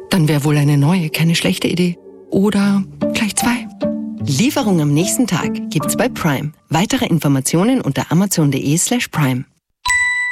Dann wäre wohl eine neue keine schlechte Idee. Oder gleich 2. Lieferung am nächsten Tag gibt's bei Prime. Weitere Informationen unter amazon.de/prime.